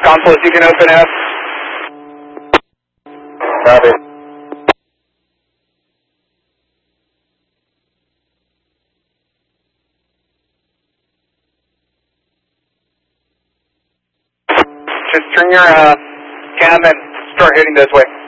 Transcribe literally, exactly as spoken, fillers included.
Console, if you can open up. Copy. Just turn your uh, cam and start heading this way.